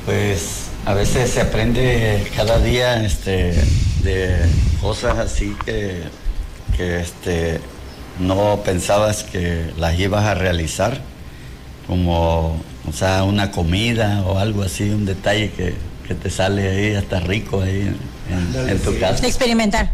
Pues a veces se aprende cada día de cosas así que no pensabas que las ibas a realizar, como, o sea, una comida o algo así, un detalle que te sale ahí hasta rico ahí en tu casa. Experimentar.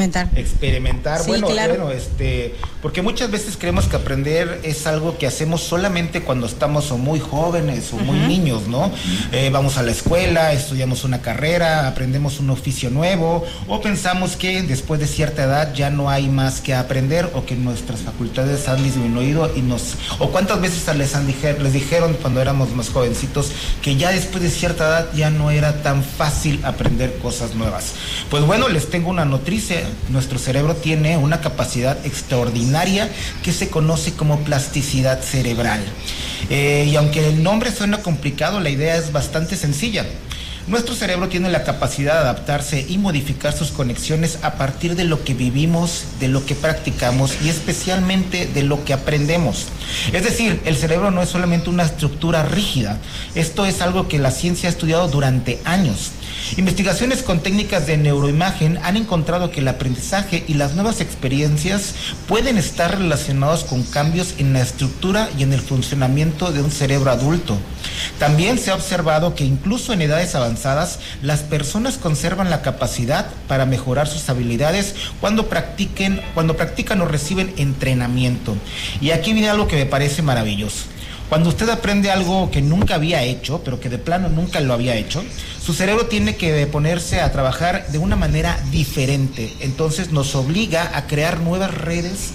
Sí, bueno, claro. Porque muchas veces creemos que aprender es algo que hacemos solamente cuando estamos o muy jóvenes o muy niños, ¿no? Vamos a la escuela, estudiamos una carrera, aprendemos un oficio nuevo, o pensamos que después de cierta edad ya no hay más que aprender, o que nuestras facultades han disminuido o cuántas veces les dijeron cuando éramos más jovencitos que ya después de cierta edad ya no era tan fácil aprender cosas nuevas. Pues bueno, les tengo una noticia. Nuestro cerebro tiene una capacidad extraordinaria que se conoce como plasticidad cerebral. Y aunque el nombre suena complicado, la idea es bastante sencilla. Nuestro cerebro tiene la capacidad de adaptarse y modificar sus conexiones a partir de lo que vivimos, de lo que practicamos y especialmente de lo que aprendemos. Es decir, el cerebro no es solamente una estructura rígida. Esto es algo que la ciencia ha estudiado durante años. Investigaciones con técnicas de neuroimagen han encontrado que el aprendizaje y las nuevas experiencias pueden estar relacionados con cambios en la estructura y en el funcionamiento de un cerebro adulto. También se ha observado que incluso en edades avanzadas, las personas conservan la capacidad para mejorar sus habilidades cuando practican o reciben entrenamiento. Y aquí viene algo que me parece maravilloso. Cuando usted aprende algo que nunca había hecho, pero que de plano nunca lo había hecho, su cerebro tiene que ponerse a trabajar de una manera diferente. Entonces nos obliga a crear nuevas redes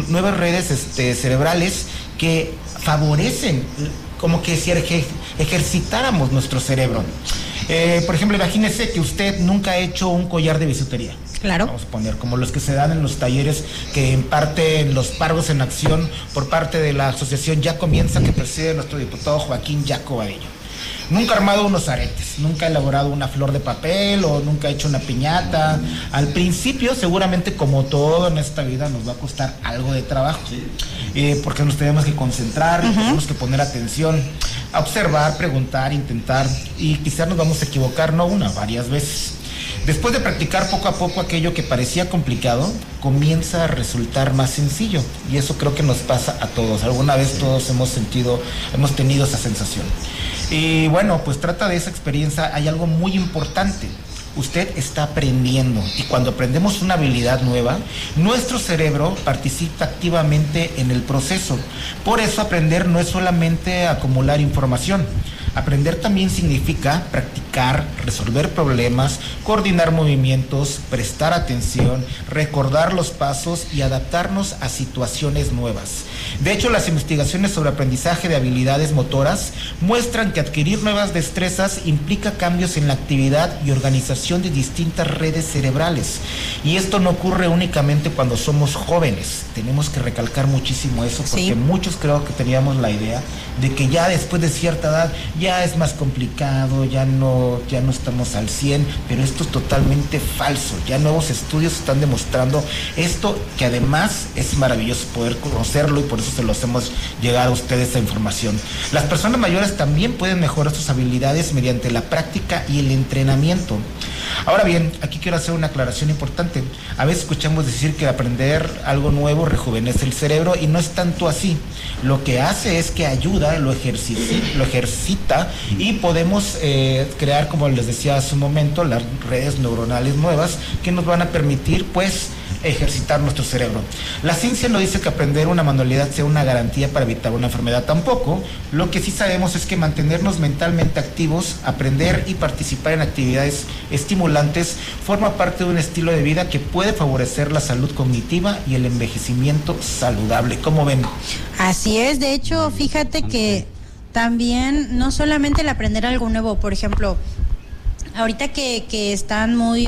cerebrales que favorecen, como que si ejercitáramos nuestro cerebro. Por ejemplo, imagínese que usted nunca ha hecho un collar de bisutería. Claro. Vamos a poner, como los que se dan en los talleres que imparten los pagos en acción por parte de la asociación Ya Comienza, que preside nuestro diputado Joaquín Yaco Badillo. Nunca ha armado unos aretes, nunca ha elaborado una flor de papel o nunca ha hecho una piñata. Al principio, seguramente, como todo en esta vida, nos va a costar algo de trabajo, porque nos tenemos que concentrar, tenemos que poner atención, a observar, preguntar, intentar, y quizás nos vamos a equivocar, no una, varias veces. Después de practicar poco a poco aquello que parecía complicado, comienza a resultar más sencillo. Y eso creo que nos pasa a todos. Alguna vez todos hemos tenido esa sensación. Y bueno, pues trata de esa experiencia. Hay algo muy importante. Usted está aprendiendo, y cuando aprendemos una habilidad nueva, nuestro cerebro participa activamente en el proceso. Por eso aprender no es solamente acumular información. Aprender también significa practicar, resolver problemas, coordinar movimientos, prestar atención, recordar los pasos y adaptarnos a situaciones nuevas. De hecho, las investigaciones sobre aprendizaje de habilidades motoras muestran que adquirir nuevas destrezas implica cambios en la actividad y organización de distintas redes cerebrales. Y esto no ocurre únicamente cuando somos jóvenes. Tenemos que recalcar muchísimo eso, porque muchos creo que teníamos la idea de que ya después de cierta edad ya es más complicado, ya no estamos al 100, pero esto es totalmente falso. Ya nuevos estudios están demostrando esto, que además es maravilloso poder conocerlo, y por eso se lo hacemos llegar a ustedes esta información. Las personas mayores también pueden mejorar sus habilidades mediante la práctica y el entrenamiento. Ahora bien, aquí quiero hacer una aclaración importante. A veces escuchamos decir que aprender algo nuevo rejuvenece el cerebro, y no es tanto así. Lo que hace es que ayuda, lo ejercita, y podemos crear, como les decía hace un momento, las redes neuronales nuevas que nos van a permitir, pues, ejercitar nuestro cerebro. La ciencia no dice que aprender una manualidad sea una garantía para evitar una enfermedad tampoco. Lo que sí sabemos es que mantenernos mentalmente activos, aprender y participar en actividades estimulantes forma parte de un estilo de vida que puede favorecer la salud cognitiva y el envejecimiento saludable. ¿Cómo ven? Así es. De hecho, fíjate que también no solamente el aprender algo nuevo, por ejemplo, ahorita que están muy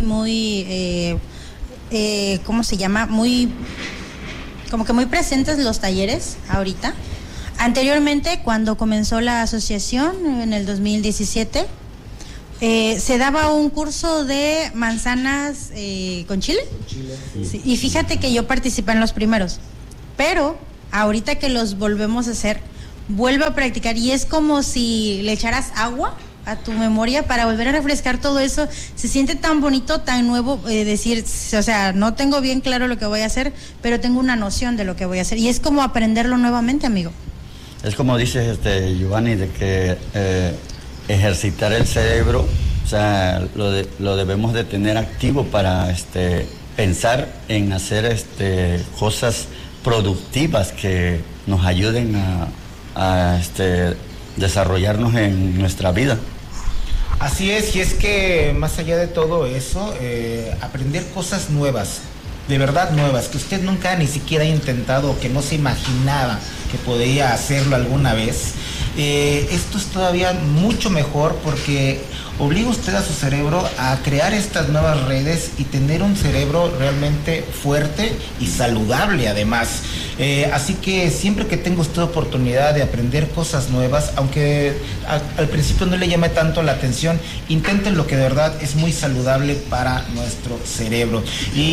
¿cómo se llama? Como que muy presentes los talleres ahorita. Anteriormente, cuando comenzó la asociación en el 2017, se daba un curso de manzanas con chile. Sí, y fíjate que yo participé en los primeros, pero ahorita que los volvemos a hacer, vuelvo a practicar, y es como si le echaras agua a tu memoria para volver a refrescar todo eso. Se siente tan bonito, tan nuevo, decir, o sea, no tengo bien claro lo que voy a hacer, pero tengo una noción de lo que voy a hacer. Y es como aprenderlo nuevamente, amigo. Es como dices, Giovanni, de que ejercitar el cerebro, o sea, lo debemos de tener activo para pensar en hacer cosas productivas que nos ayuden a desarrollarnos en nuestra vida. Así es, y es que más allá de todo eso, aprender cosas nuevas, de verdad nuevas, que usted nunca ni siquiera ha intentado, que no se imaginaba que podía hacerlo alguna vez, esto es todavía mucho mejor porque obliga usted a su cerebro a crear estas nuevas redes y tener un cerebro realmente fuerte y saludable además. Así que siempre que tenga usted oportunidad de aprender cosas nuevas, aunque al principio no le llame tanto la atención, intenten lo que de verdad es muy saludable para nuestro cerebro.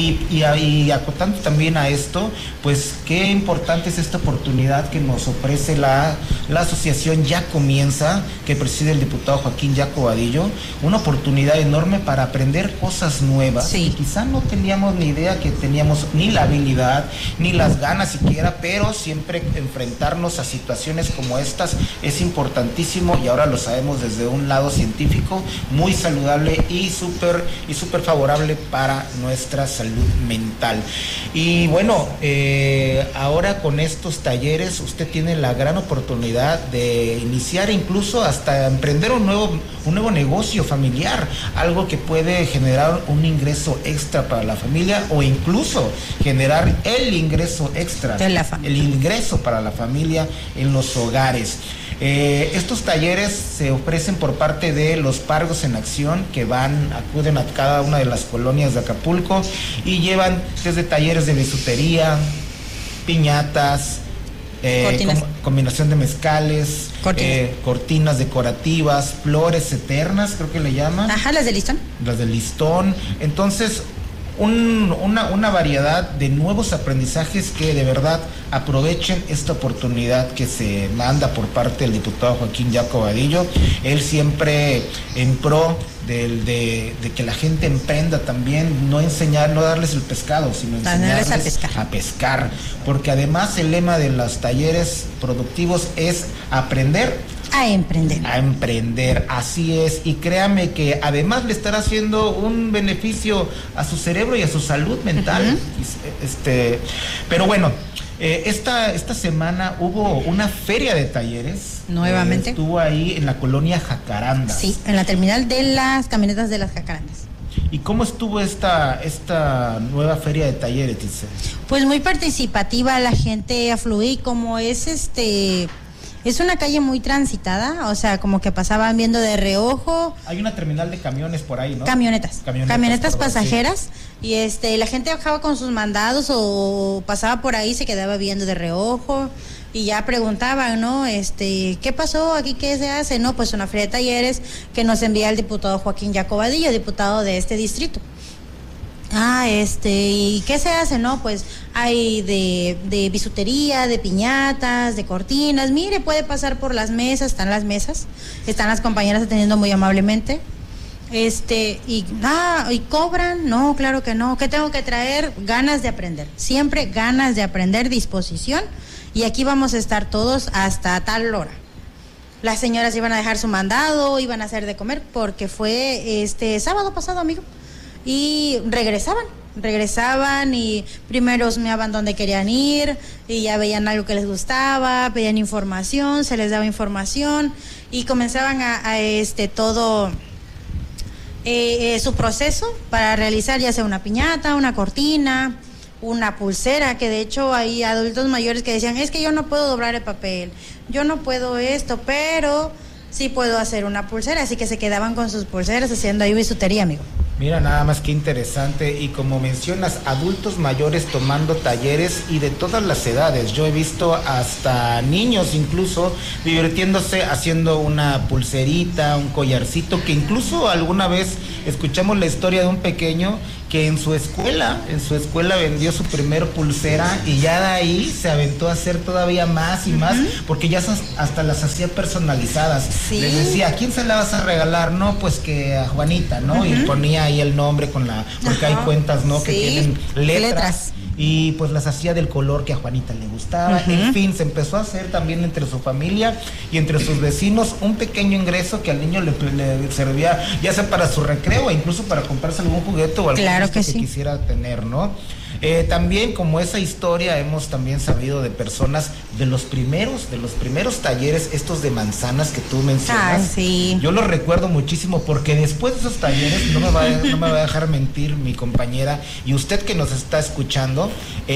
Y acotando también a esto, pues qué importante es esta oportunidad que nos ofrece la asociación Ya Comienza, que preside el diputado Joaquín Jaco Vadillo, una oportunidad enorme para aprender cosas nuevas. Sí. Que quizá no teníamos ni idea que teníamos ni la habilidad, ni las ganas siquiera, pero siempre enfrentarnos a situaciones como estas es importantísimo y ahora lo sabemos desde un lado científico, muy saludable y súper favorable para nuestra salud mental. Y bueno, ahora con estos talleres usted tiene la gran oportunidad de iniciar incluso hasta emprender un nuevo negocio familiar, algo que puede generar un ingreso extra para la familia o incluso generar el ingreso extra, el ingreso para la familia en los hogares. Estos talleres se ofrecen por parte de los Pargos en Acción, que acuden a cada una de las colonias de Acapulco y llevan desde talleres de bisutería, piñatas, combinación de mezcales, cortinas decorativas, flores eternas, creo que le llaman. Ajá, las de listón. Las de listón. Entonces, una variedad de nuevos aprendizajes que de verdad aprovechen esta oportunidad que se manda por parte del diputado Joaquín Jaco Vadillo. Él siempre en pro de que la gente emprenda también, no darles el pescado, sino enseñarles a pescar, porque además el lema de los talleres productivos es aprender a emprender. A emprender, así es, y créame que además le estará haciendo un beneficio a su cerebro y a su salud mental. Pero bueno, esta semana hubo una feria de talleres. Nuevamente. Estuvo ahí en la colonia Jacarandas. Sí, en la terminal de las camionetas de las Jacarandas. ¿Y cómo estuvo esta nueva feria de talleres, Itzel? Pues muy participativa, la gente afluía y como es una calle muy transitada, o sea, como que pasaban viendo de reojo. Hay una terminal de camiones por ahí, ¿no? Camionetas pasajeras, sí. Y la gente bajaba con sus mandados o pasaba por ahí, se quedaba viendo de reojo y ya preguntaban, ¿no? ¿Qué pasó aquí? ¿Qué se hace? No, pues una feria de talleres que nos envía el diputado Joaquín Jaco Vadillo, diputado de este distrito. ¿Y qué se hace? No, pues hay de bisutería, de piñatas, de cortinas. Mire, puede pasar por las mesas, están las compañeras atendiendo muy amablemente. ¿Y cobran? No, claro que no. ¿Qué tengo que traer? Ganas de aprender. Siempre ganas de aprender, disposición. Y aquí vamos a estar todos hasta tal hora. Las señoras iban a dejar su mandado, iban a hacer de comer, porque fue sábado pasado, amigo. Y regresaban y primero husmeaban dónde querían ir y ya veían algo que les gustaba, pedían información, se les daba información y comenzaban todo su proceso para realizar ya sea una piñata, una cortina, una pulsera, que de hecho hay adultos mayores que decían, es que yo no puedo doblar el papel, yo no puedo esto, pero sí puedo hacer una pulsera, así que se quedaban con sus pulseras haciendo ahí bisutería, amigo. Mira, nada más que interesante, y como mencionas, adultos mayores tomando talleres y de todas las edades. Yo he visto hasta niños incluso divirtiéndose haciendo una pulserita, un collarcito, que incluso alguna vez escuchamos la historia de un pequeño que en su escuela vendió su primer pulsera y ya de ahí se aventó a hacer todavía más y más, porque ya hasta las hacía personalizadas. Sí. Les decía, ¿a quién se la vas a regalar? No, pues que a Juanita, ¿no? Y ponía ahí el nombre porque hay cuentas, ¿no? Que tienen letras. Y pues las hacía del color que a Juanita le gustaba. En fin, se empezó a hacer también entre su familia y entre sus vecinos un pequeño ingreso que al niño le servía ya sea para su recreo o incluso para comprarse algún juguete o algo que quisiera tener, ¿no? También, como esa historia, hemos también sabido de personas de los primeros talleres, estos de manzanas que tú mencionas. Sí. Yo los recuerdo muchísimo porque después de esos talleres, no me va a dejar mentir mi compañera y usted que nos está escuchando,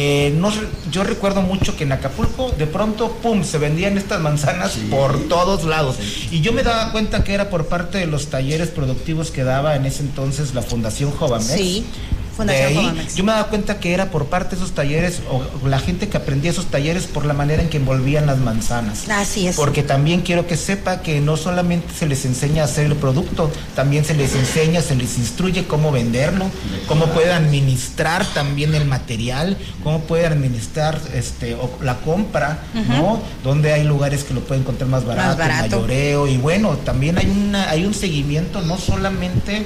yo recuerdo mucho que en Acapulco de pronto, ¡pum!, se vendían estas manzanas por todos lados. Y yo me daba cuenta que era por parte de los talleres productivos que daba en ese entonces la Fundación Jovamex. Sí. De ahí, yo me daba cuenta que era por parte de esos talleres o la gente que aprendía esos talleres por la manera en que envolvían las manzanas. Así es. Porque también quiero que sepa que no solamente se les enseña a hacer el producto, también se les instruye cómo venderlo, cómo pueden administrar también el material, cómo pueden administrar la compra, ¿no? Donde hay lugares que lo pueden encontrar más barato. Mayoreo, y bueno, también hay un seguimiento no solamente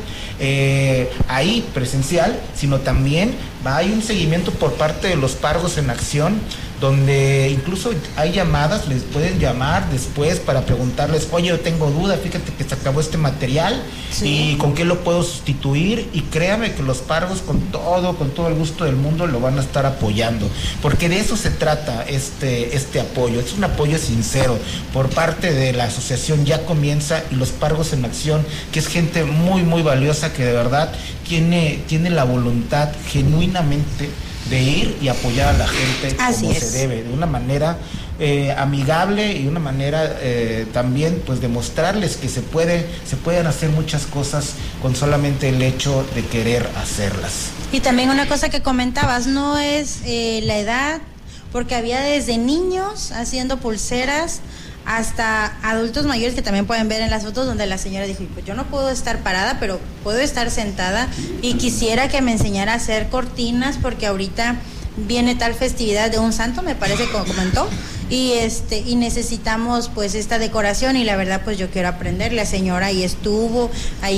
ahí presencial, sino también hay un seguimiento por parte de los Pargos en Acción, donde incluso hay llamadas, les pueden llamar después para preguntarles, oye, yo tengo duda, fíjate que se acabó este material y con qué lo puedo sustituir, y créame que los Pargos con todo el gusto del mundo lo van a estar apoyando, porque de eso se trata este apoyo, es un apoyo sincero por parte de la asociación Ya Comienza y los Pargos en Acción, que es gente muy muy valiosa que de verdad tiene la voluntad genuinamente de ir y apoyar a la gente como se debe, de una manera amigable y una manera también pues demostrarles que se pueden hacer muchas cosas con solamente el hecho de querer hacerlas. Y también una cosa que comentabas, no es la edad, porque había desde niños haciendo pulseras hasta adultos mayores que también pueden ver en las fotos donde la señora dijo, pues yo no puedo estar parada, pero puedo estar sentada y quisiera que me enseñara a hacer cortinas porque ahorita viene tal festividad de un santo, me parece, como comentó, y necesitamos pues esta decoración, y la verdad pues yo quiero aprender. La señora ahí estuvo,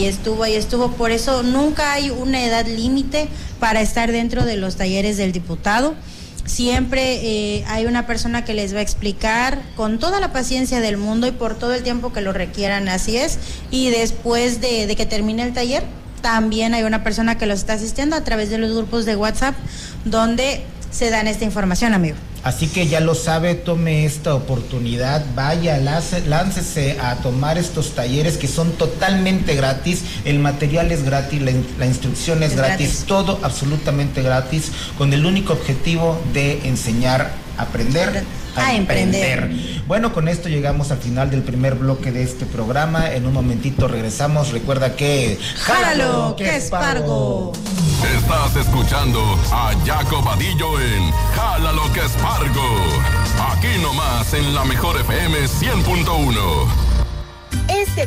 por eso nunca hay una edad límite para estar dentro de los talleres del diputado. Siempre hay una persona que les va a explicar con toda la paciencia del mundo y por todo el tiempo que lo requieran, así es. Y después de que termine el taller, también hay una persona que los está asistiendo a través de los grupos de WhatsApp donde se dan esta información, amigo. Así que ya lo sabe, tome esta oportunidad, vaya, láncese a tomar estos talleres que son totalmente gratis, el material es gratis, la instrucción es gratis, todo absolutamente gratis, con el único objetivo de enseñar, aprender a emprender. Bueno, con esto llegamos al final del primer bloque de este programa. En un momentito regresamos. Recuerda que ¡jálalo, que es Pargo! Estás escuchando a Jaco Vadillo en Jálalo, que es Pargo. Aquí nomás en la Mejor FM 100.1. Este